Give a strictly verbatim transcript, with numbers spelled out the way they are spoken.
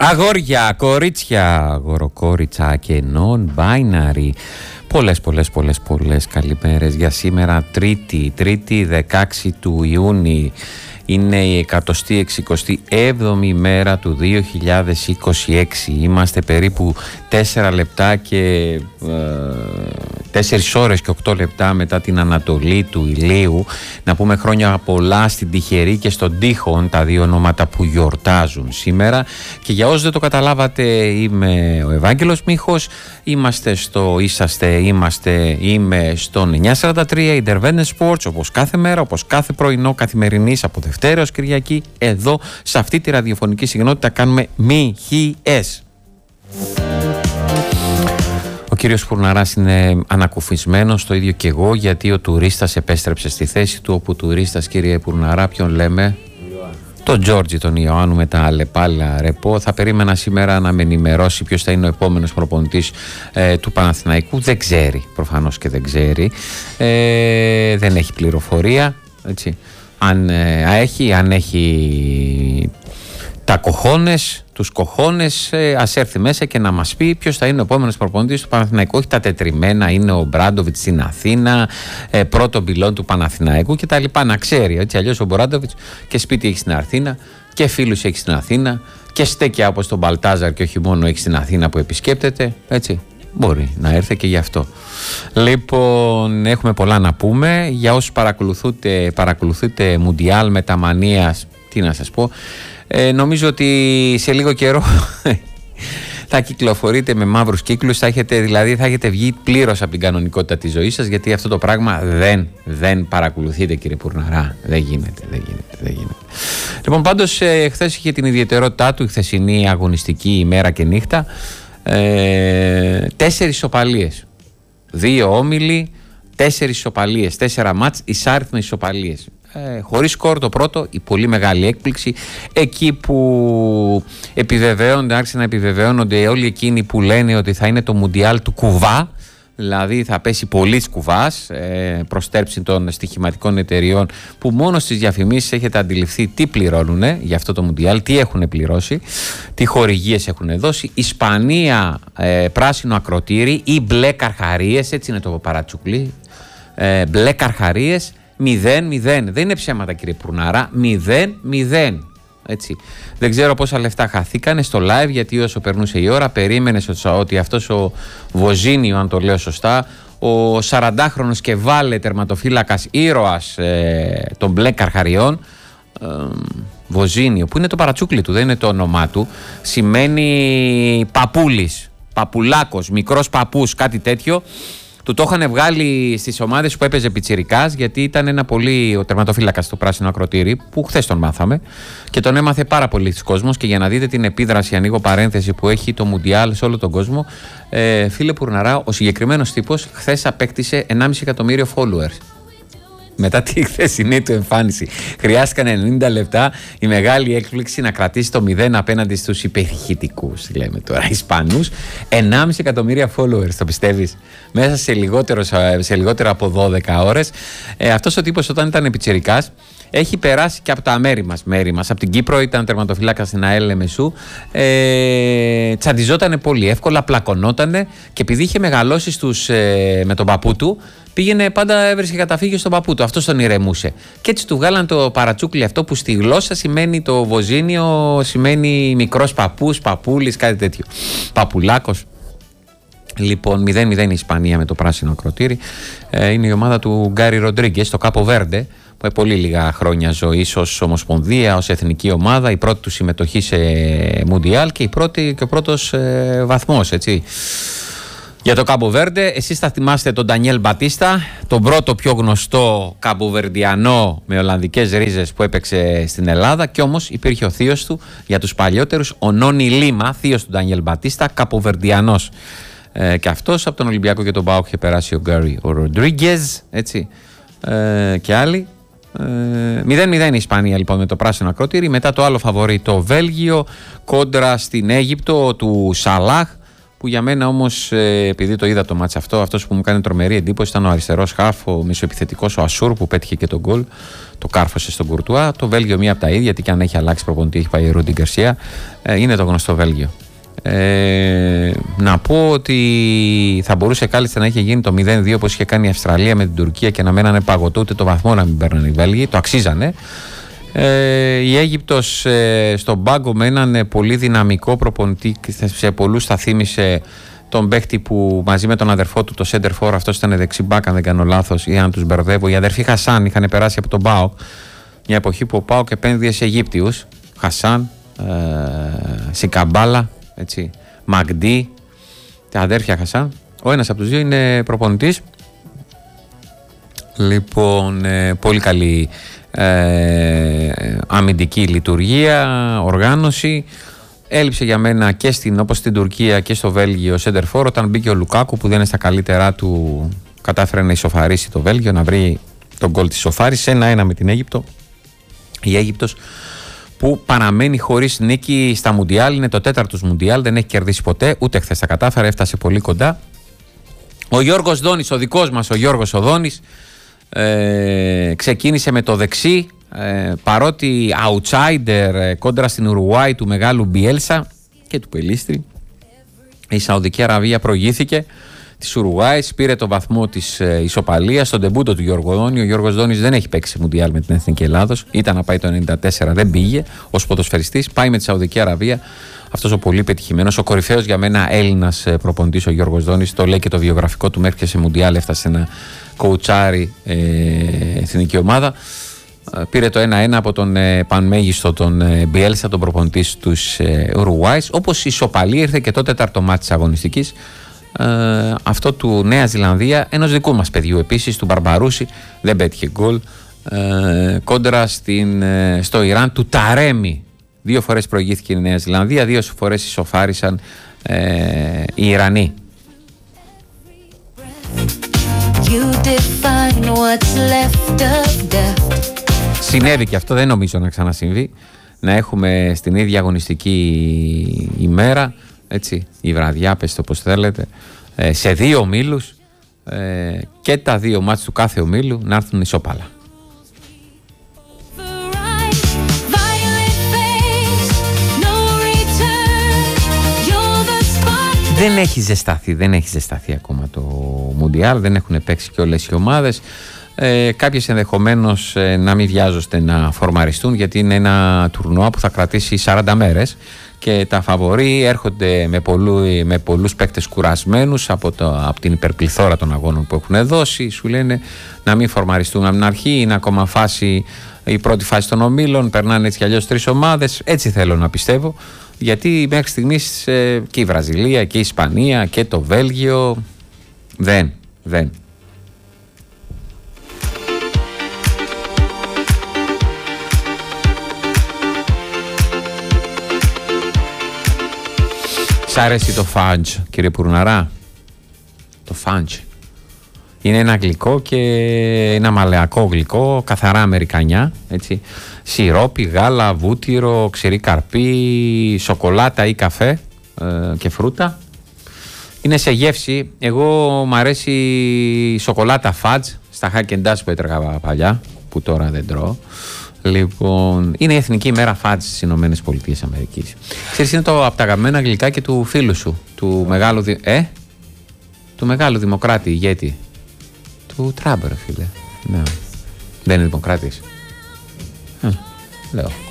Αγόρια, κορίτσια, αγοροκόριτσα και non-binary. Πολλές, πολλές, πολλές, πολλές καλημέρες για σήμερα, Τρίτη, Τρίτη δεκαέξι του Ιούνιου. Είναι η εκατοστή εξηκοστή έβδομη μέρα του δύο χιλιάδες είκοσι έξι. Είμαστε περίπου τέσσερα λεπτά και τέσσερις ώρες και οκτώ λεπτά μετά την ανατολή του ηλίου. Να πούμε χρόνια πολλά στην Τυχερή και στον Τείχον, τα δύο ονόματα που γιορτάζουν σήμερα. Και για όσους δεν το καταλάβατε, είμαι ο Ευάγγελος Μίχος. Είμαστε στο είσαστε, είμαστε, είμαι στον εννιακόσια σαράντα τρία Intervention Sports, όπως κάθε μέρα, όπως κάθε πρωινό καθημερινής από Δευτέρα ως Κυριακή. Εδώ, σε αυτή τη ραδιοφωνική συγνότητα, κάνουμε μιχιές. Ο κύριος Φουρναράς είναι ανακουφισμένος, το ίδιο και εγώ, γιατί ο τουρίστας επέστρεψε στη θέση του. Όπου τουρίστας, κύριε Φουρναρά, ποιον λέμε? Τον Τζόρτζι τον Ιωάννου με τα αλεπάλα ρεπό. Θα περίμενα σήμερα να με ενημερώσει ποιος θα είναι ο επόμενος προπονητής ε, του Παναθηναϊκού. Δεν ξέρει, προφανώς και δεν ξέρει. Ε, δεν έχει πληροφορία, έτσι. Αν ε, έχει, αν έχει τα κοχώνες, τους κοχώνες, ε, ας έρθει μέσα και να μας πει ποιος θα είναι ο επόμενος προπονητής του Παναθηναϊκού. Όχι τα τετριμένα, είναι ο Μπράντοβιτς στην Αθήνα, ε, πρώτο πυλόν του Παναθηναϊκού κτλ. Να ξέρει, έτσι. Αλλιώς ο Μπράντοβιτς και σπίτι έχει στην Αθήνα και φίλους έχει στην Αθήνα και στέκια όπως τον Μπαλτάζαρ και όχι μόνο έχει στην Αθήνα που επισκέπτεται, έτσι. Μπορεί να έρθει και γι' αυτό. Λοιπόν, έχουμε πολλά να πούμε. Για όσους παρακολουθείτε, παρακολουθείτε Μουντιάλ με τα μανίας, τι να σας πω, ε, νομίζω ότι σε λίγο καιρό θα κυκλοφορείτε με μαύρους κύκλους, θα έχετε, δηλαδή θα έχετε βγει πλήρως από την κανονικότητα της ζωής σας, γιατί αυτό το πράγμα δεν, δεν παρακολουθείτε, κύριε Πουρναρά. Δεν γίνεται, δεν γίνεται, δεν γίνεται. Λοιπόν, πάντως ε, χθες είχε την ιδιαιτερότητά του η χθεσινή αγωνιστική ημέρα και νύχτα. Ε, τέσσερις ισοπαλίες, δύο όμιλοι, τέσσερις ισοπαλίες, τέσσερα μάτς, εισάριθμες ισοπαλίες, ε, χωρίς σκορ το πρώτο, η πολύ μεγάλη έκπληξη. Εκεί που επιβεβαίονται, άρχισαν να επιβεβαιώνονται όλοι εκείνοι που λένε ότι θα είναι το Μουντιάλ του κουβά, δηλαδή θα πέσει πολύ κουβάς, ε, προστέρψη των στοιχηματικών εταιριών που μόνο στις διαφημίσεις έχετε αντιληφθεί τι πληρώνουν για αυτό το Μουντιάλ, τι έχουν πληρώσει, τι χορηγίες έχουν δώσει. Ισπανία, ε, πράσινο ακροτήρι ή μπλε καρχαρίες, έτσι είναι το παρατσουκλί, ε, μπλε καρχαρίες, μηδέν μηδέν. Δεν είναι ψέματα, κύριε Πουρνάρα, μηδέν μηδέν. Έτσι. Δεν ξέρω πόσα λεφτά χαθήκανε στο live, γιατί όσο περνούσε η ώρα περίμενες ότι αυτός ο Βοζίνιο, αν το λέω σωστά, ο σαραντάχρονος και βάλε τερματοφύλακας ήρωας ε, των μπλε καρχαριών, ε, Βοζίνιο, που είναι το παρατσούκλι του, δεν είναι το όνομά του, σημαίνει παπούλης, παπουλάκος, μικρός παππούς, κάτι τέτοιο. Του το είχαν βγάλει στις ομάδες που έπαιζε πιτσιρικάς, γιατί ήταν ένα πολύ ο τερματοφύλακας στο πράσινο ακροτήρι, που χθες τον μάθαμε και τον έμαθε πάρα πολύ της κόσμος. Και για να δείτε την επίδραση, ανοίγω παρένθεση, που έχει το Μουντιάλ σε όλο τον κόσμο, ε, φίλε Πουρναρά, ο συγκεκριμένος τύπος χθες απέκτησε ενάμιση εκατομμύριο followers. Μετά τη χθεσινή του εμφάνιση. Χρειάστηκαν ενενήντα λεπτά η μεγάλη έκπληξη να κρατήσει το μηδέν απέναντι στους υπερηχητικούς, λέμε τώρα, Ισπανούς. ενάμιση εκατομμύρια followers, το πιστεύεις? Μέσα σε λιγότερο, σε λιγότερο από δώδεκα ώρες. Ε, αυτός ο τύπος, όταν ήταν πιτσιρικάς, έχει περάσει και από τα μέρη μας, μέρη μας. Από την Κύπρο, ήταν τερματοφυλάκα στην ΑΕΛ Μεσού. Ε, τσαντιζότανε πολύ εύκολα, πλακωνότανε, και επειδή είχε μεγαλώσει στους, ε, με τον παππού του, πήγαινε πάντα, έβρισκε καταφύγιο στον παππού του. Αυτός τον ηρεμούσε. Και έτσι του βγάλαν το παρατσούκλι αυτό, που στη γλώσσα σημαίνει το Βοζίνιο, σημαίνει μικρός παππούς, παππούλης, κάτι τέτοιο. Παπουλάκος. Λοιπόν, μηδέν μηδέν η Ισπανία με το πράσινο ακροτήρι. Ε, είναι η ομάδα του Γκάρι Ροντρίγκες στο Κάπο Βέρντε, που έχει πολύ λίγα χρόνια ζωής ως ομοσπονδία, ως εθνική ομάδα, η πρώτη του συμμετοχή σε Μουντιάλ και, η πρώτη, και ο πρώτος ε, βαθμός, έτσι. Για το Κάπο Βέρντε, εσείς θα θυμάστε τον Ντανιέλ Μπατίστα, τον πρώτο πιο γνωστό Καμποβερντιανό με Ολλανδικές ρίζες που έπαιξε στην Ελλάδα, και όμως υπήρχε ο θείος του για τους παλιότερους, ο Νόνι Λίμα, θείος του Ντανιέλ Μπατίστα, Καμποβερντιανός. Ε, και αυτός από τον Ολυμπιακό και τον ΠΑΟΚ είχε περάσει ο Γκάρι ο Ροντρίγκες, έτσι, ε, και άλλοι. μηδέν μηδέν η Ισπανία λοιπόν με το πράσινο ακροτήρι. Μετά το άλλο φαβορί, το Βέλγιο, κόντρα στην Αίγυπτο του Σαλάχ, που για μένα όμως, επειδή το είδα το μάτς αυτό, αυτός που μου κάνει τρομερή εντύπωση ήταν ο αριστερός χάφ, ο μεσοεπιθετικός, ο Ασούρ, που πέτυχε και τον γκολ, το κάρφωσε στον Κουρτουά. Το Βέλγιο μία από τα ίδια, γιατί και αν έχει αλλάξει προπονητή, έχει πάει η Ρούντι Γκαρσία, είναι το γνωστό Βέλγιο. Ε, να πω ότι θα μπορούσε κάλλιστα να είχε γίνει το μηδέν δύο όπως είχε κάνει η Αυστραλία με την Τουρκία και να μένανε παγωτό, ούτε το βαθμό να μην παίρνανε οι Βέλγοι, το αξίζανε. Ε, η Αίγυπτος ε, στον πάγκο με έναν πολύ δυναμικό προπονητή, σε πολλούς θα θύμισε τον παίχτη που μαζί με τον αδερφό του, το center for, αυτός ήταν δεξί μπακ αν δεν κάνω λάθος, ή αν τους μπερδεύω, οι αδερφοί Χασάν είχαν περάσει από τον ΠΑΟΚ, μια εποχή που ο ΠΑΟΚ επένδυε σε Αιγύπτιους, Χασάν, ε, Σικαμπάλα, έτσι, Μαγντί, τα αδέρφια Χασάν. Ο ένας από τους δύο είναι προπονητής. Λοιπόν, ε, πολύ καλή ε, αμυντική λειτουργία, οργάνωση. Έλειψε για μένα και στην, όπως στην Τουρκία και στο Βέλγιο, σέντερφορ. Όταν μπήκε ο Λουκάκου, που δεν είναι στα καλύτερά του, κατάφερε να ισοφαρίσει το Βέλγιο, να βρει τον γκολ της ισοφάρης. ένα-ένα με την Αίγυπτο. Η Αίγυπτος που παραμένει χωρίς νίκη στα Μουντιάλ, είναι το τέταρτος Μουντιάλ, δεν έχει κερδίσει ποτέ, ούτε χθες τα κατάφερε, έφτασε πολύ κοντά. Ο Γιώργος Δόνης, ο δικός μας ο Γιώργος ο Δόνης, ε, ξεκίνησε με το δεξί, ε, παρότι outsider ε, κόντρα στην Ουρουάη του μεγάλου Μπιέλσα και του Πελίστρη. Η Σαουδική Αραβία προηγήθηκε της Ουρουάης, πήρε το βαθμό της ε, ισοπαλίας στον ντεμπούτο του Γιώργου Δόνη. Ο Γιώργος Δόνης δεν έχει παίξει Μουντιάλ με την Εθνική Ελλάδος, ήταν να πάει το ενενήντα τέσσερα, δεν πήγε ως ποδοσφαιριστής, πάει με τη Σαουδική Αραβία. Αυτός ο πολύ πετυχημένος, ο κορυφαίος για μένα Έλληνας προπονητής, ο Γιώργος Δόνης, το λέει και το βιογραφικό του, μέχρι και σε Μουντιάλ έφτασε να κοουτσάρει ε, εθνική ομάδα. Πήρε το ένα-ένα από τον ε, πανμέγιστο τον ε, Μπιέλσα, τον προπονητή τους ε, Ουρουάης. Όπως η ισοπαλία ήρθε και το τέταρτο μάτι της αγωνιστικής, ε, αυτό του Νέα Ζηλανδία, ενός δικού μας παιδιού επίσης, του Μπαρμπαρούση, δεν πέτυχε γκολ, ε, κόντρα στην, ε, στο Ιράν του Ταρέμι. Δύο φορές προηγήθηκε η Νέα Ζηλανδία, δύο φορές ισοφάρισαν ε, οι Ιρανοί. Συνέβη και αυτό, δεν νομίζω να ξανασυμβεί, να έχουμε στην ίδια αγωνιστική ημέρα, έτσι, η βραδιά, πες το πώς θέλετε, ε, σε δύο ομίλους ε, και τα δύο μάτς του κάθε ομίλου να έρθουν ισόπαλα. Δεν έχει ζεσταθεί, δεν έχει ζεσταθεί ακόμα το Μουντιάλ, δεν έχουν παίξει και όλες οι ομάδες. Ε, κάποιες ενδεχομένως ε, να μην βιάζονται να φορμαριστούν, γιατί είναι ένα τουρνουά που θα κρατήσει σαράντα μέρες και τα φαβορί έρχονται με, πολλού, με πολλούς παίκτες κουρασμένους από, το, από την υπερπληθώρα των αγώνων που έχουν δώσει. Σου λένε να μην φορμαριστούν από την αρχή, είναι ακόμα φάση, η πρώτη φάση των ομίλων, περνάνε έτσι κι αλλιώς τρεις ομάδες, έτσι θέλω να πιστεύω. Γιατί μέχρι στιγμής ε, και η Βραζιλία και η Ισπανία και το Βέλγιο δεν, δεν. Σ' αρέσει το φάντζ, κύριε Πουρναρά? Το φάντζ είναι ένα γλυκό και ένα μαλαιακό γλυκό, καθαρά αμερικανιά, έτσι. Σιρόπι, γάλα, βούτυρο, ξηρή καρπί, σοκολάτα ή καφέ ε, και φρούτα. Είναι σε γεύση. Εγώ μου αρέσει η σοκολάτα φάτζ στα Hack and Dash που έτρεγα παλιά, που τώρα δεν τρώω. Λοιπόν, είναι η εθνική ημέρα φάτζ στις Ηνωμένες Πολιτείες Αμερικής. Ξέρεις, είναι το από τα αγαπημένα γλυκά και του φίλου σου, του μεγάλου, δη... ε? του μεγάλου δημοκράτη, ηγέτη. Του Τραμπ, ρε φίλε. Ναι. Δεν είναι δημοκράτης. Ε, λέω.